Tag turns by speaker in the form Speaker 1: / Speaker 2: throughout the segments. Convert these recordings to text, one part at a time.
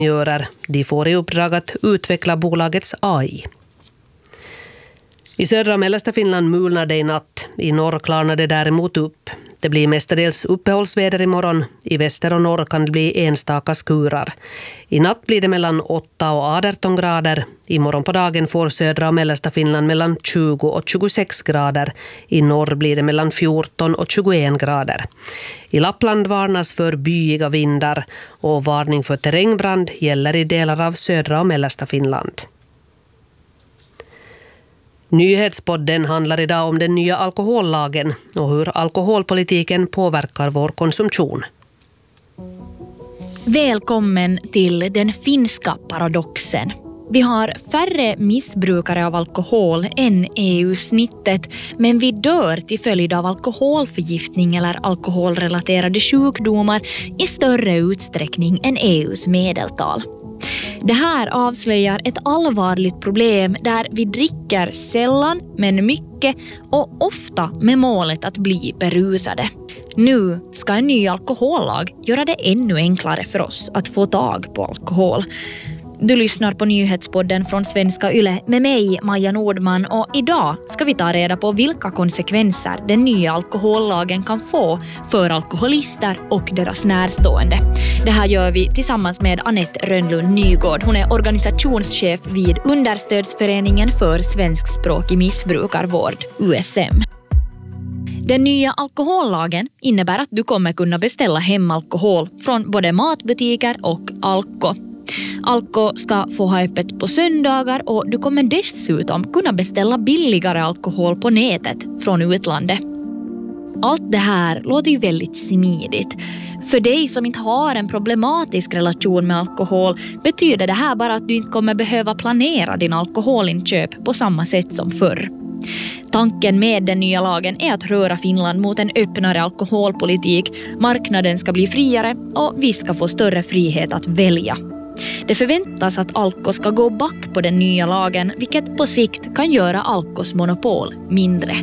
Speaker 1: De får i uppdrag att utveckla bolagets AI. I södra och mellersta Finland mulnar det i natt. I norr klarnar det däremot upp. Det blir mestadels uppehållsväder imorgon. I väster och norr kan det bli enstaka skurar. I natt blir det mellan 8 och 18 grader. Imorgon på dagen får södra och mellersta Finland mellan 20 och 26 grader. I norr blir det mellan 14 och 21 grader. I Lappland varnas för byiga vindar och varning för terrängbrand gäller i delar av södra och mellersta Finland. Nyhetspodden handlar idag om den nya alkohollagen och hur alkoholpolitiken påverkar vår konsumtion.
Speaker 2: Välkommen till den finska paradoxen. Vi har färre missbrukare av alkohol än EU-snittet, men vi dör till följd av alkoholförgiftning eller alkoholrelaterade sjukdomar i större utsträckning än EUs medeltal. Det här avslöjar ett allvarligt problem där vi dricker sällan men mycket och ofta med målet att bli berusade. Nu ska en ny alkohollag göra det ännu enklare för oss att få tag på alkohol. Du lyssnar på nyhetspodden från Svenska Yle med mig, Maja Nordman, och idag ska vi ta reda på vilka konsekvenser den nya alkohollagen kan få för alkoholister och deras närstående. Det här gör vi tillsammans med Anette Rönnlund Nygård. Hon är organisationschef vid Understödsföreningen för svenskspråkig missbrukarvård, USM. Den nya alkohollagen innebär att du kommer kunna beställa hem alkohol från både matbutiker och Alko. Alko ska få ha öppet på söndagar och du kommer dessutom kunna beställa billigare alkohol på nätet från utlandet. Allt det här låter ju väldigt smidigt. För dig som inte har en problematisk relation med alkohol betyder det här bara att du inte kommer behöva planera din alkoholinköp på samma sätt som förr. Tanken med den nya lagen är att röra Finland mot en öppnare alkoholpolitik, marknaden ska bli friare och vi ska få större frihet att välja. Det förväntas att Alko ska gå back på den nya lagen, vilket på sikt kan göra Alkos monopol mindre.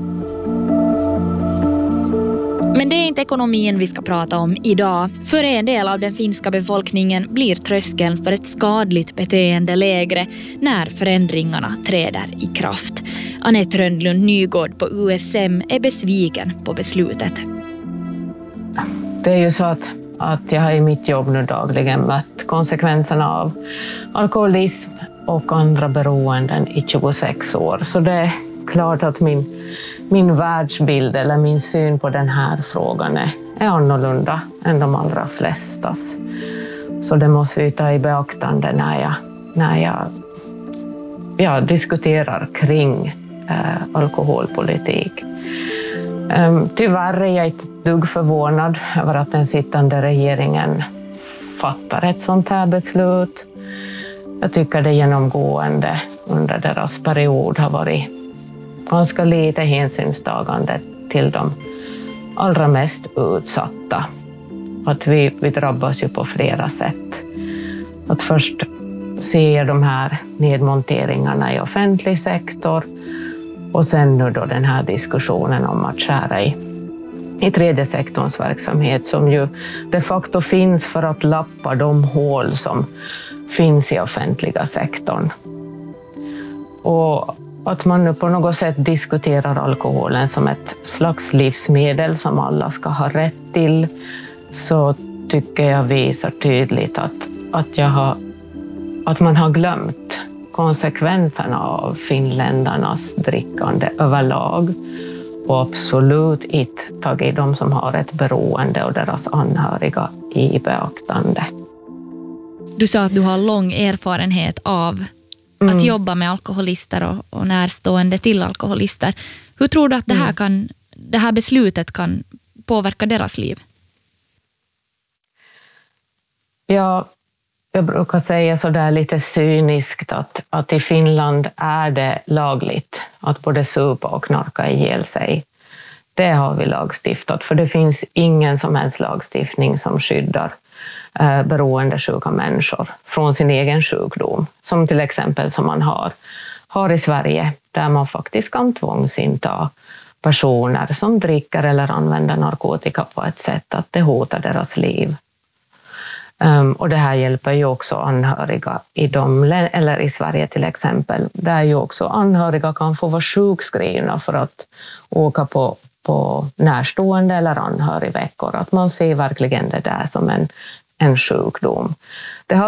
Speaker 2: Men det är inte ekonomin vi ska prata om idag. För en del av den finska befolkningen blir tröskeln för ett skadligt beteende lägre när förändringarna träder i kraft. Anette Rönnlund Nygård på USM är besviken på beslutet.
Speaker 3: Det är ju så att jag har i mitt jobb nu dagligen mött konsekvenserna av alkoholism och andra beroenden i 26 år. Så det är klart att min världsbild eller min syn på den här frågan är annorlunda än de allra flestas. Så det måste vi ta i beaktande när jag diskuterar kring alkoholpolitik. Tyvärr är jag inte dugg förvånad över att den sittande regeringen fattar ett sånt här beslut. Jag tycker det genomgående under deras period har varit ganska lite hänsynstagande till de allra mest utsatta. Att vi drabbas ju på flera sätt. Att först se de här nedmonteringarna i offentlig sektor och sen nu då den här diskussionen om att skära i tredje sektorns verksamhet som ju de facto finns för att lappa de hål som finns i offentliga sektorn. Och att man nu på något sätt diskuterar alkoholen som ett slags livsmedel som alla ska ha rätt till, så tycker jag visar tydligt att man har glömt konsekvenserna av finländarnas drickande överlag och absolut inte tagit de som har ett beroende och deras anhöriga i beaktande.
Speaker 2: Du sa att du har lång erfarenhet av att jobba med alkoholister och närstående till alkoholister. Hur tror du att det här beslutet kan påverka deras liv?
Speaker 3: Ja, jag brukar säga så där lite cyniskt att i Finland är det lagligt att både supa och knarka ihjäl sig. Det har vi lagstiftat, för det finns ingen som helst lagstiftning som skyddar beroendesjuka människor från sin egen sjukdom. Som till exempel som man har i Sverige, där man faktiskt kan tvångsinta personer som dricker eller använder narkotika på ett sätt att det hotar deras liv. Och det här hjälper ju också anhöriga eller i Sverige till exempel, där ju också anhöriga kan få vara sjukskrivna för att åka på närstående eller anhörigveckor. Att man ser verkligen det där som en sjukdom.